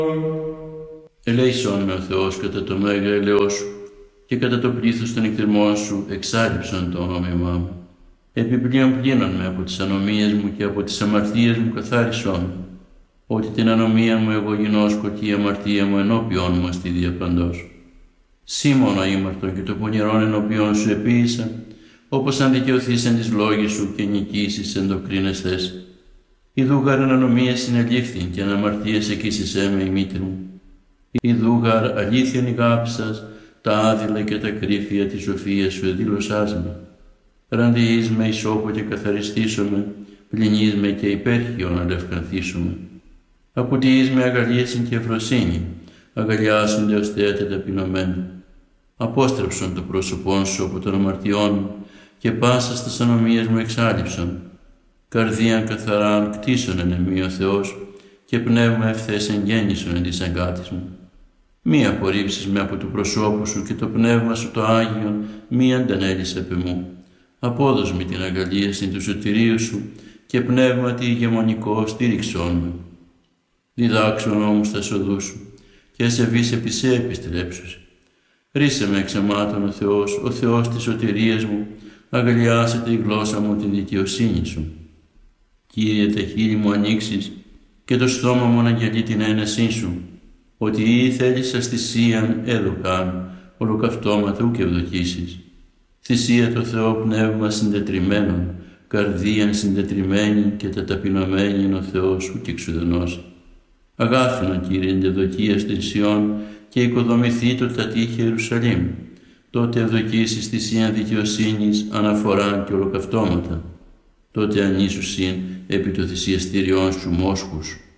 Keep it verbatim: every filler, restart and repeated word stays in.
Ελέησόν με ο Θεός κατά το μέγα ελαιός σου και κατά το πλήθος των εκτιμών σου εξάλληψον το όνομά μου. Επιπλέον πλύνον με από τις ανομίες μου και από τις αμαρτίες μου καθάρισόν με, ότι την ανομία μου εγώ γινώσκω και η αμαρτία μου ενώπιόν μου αστεί διαπαντός. Σήμωνο ήμαρτον και το πονηρόν ενώπιόν σου επίησα, όπως αν δικαιωθείς εν της λόγης σου και νικήσεις εν το κρίνεσθες. Ιδού γαρ ανομία συνελήφθην και αναμαρτίες εκείσισέ με η μήτρη μου. Ιδού γαρ αλήθειαν ηγάψας, τα άδειλα και τα κρύφια της σοφίας σου εδήλωσάς με. Ραντιείς με ισόπο και καθαριστήσομαι, πλυνείς με και υπέρχιον αλευκανθήσουμε. Αποτιείς με αγαλίασιν και ευφροσύνη, αγαλιάσονται ως θέατα ταπεινωμένα. Απόστρεψον το πρόσωπόν σου από των αμαρτιών μου και πάσα στας ανομίες μου εξάλληψον. Καρδίαν καθαράν κτίσον εν εμεί ο Θεός και πνεύμα ευθές εγγέννησον εν της αγκάτης μου. Μη απορρίψεις με από του προσώπου σου και το πνεύμα σου το Άγιον μη αντανέλεις επ' εμού. Απόδος με την αγαλίαση του σωτηρίου σου και πνεύματι ηγεμονικό στήριξόν με. Διδάξον όμως τα σοδού σου και σε βείς επί σε επιστρέψουσι. Ρίσε με εξαιμάτων ο Θεός, ο Θεός της σωτηρίας μου, αγαλιάσετε η γλώσσα μου την δικαιοσύνη σου. Κύριε, τα χείλη μου ανοίξεις και το στόμα μου αναγγελεί την ένεσή σου, ότι ή θέλεις αστησίαν έδωκαν, ολοκαυτώματα ουκ ευδοκίσεις. Θυσία το Θεό πνεύμα συντετριμένον, καρδίαν συντετριμένη και τα ταπεινωμένη είναι ο Θεός ουκ εξουδενώσει. Αγάθινον Κύριε εντευδοκία στην Σιών και οικοδομηθεί το τα τείχη Ιερουσαλήμ. Τότε ευδοκίσεις θυσίαν δικαιοσύνης, αναφοράν και ολοκαυτώματα. Τότε ανήσουσιν επί το θυσιαστήριόν σου μόσχους.